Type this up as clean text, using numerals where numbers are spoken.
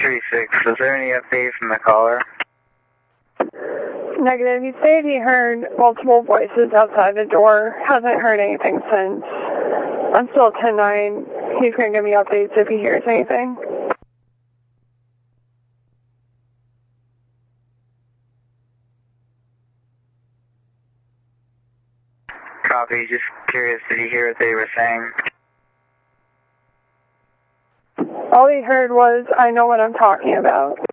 636, was there any update from the caller? Negative. He said he heard multiple voices outside the door. Hasn't heard anything since. I'm still at 10-9. He's going to give me updates if he hears anything. Copy. Just curious, did you hear what they were saying? All he heard was, I know what I'm talking about.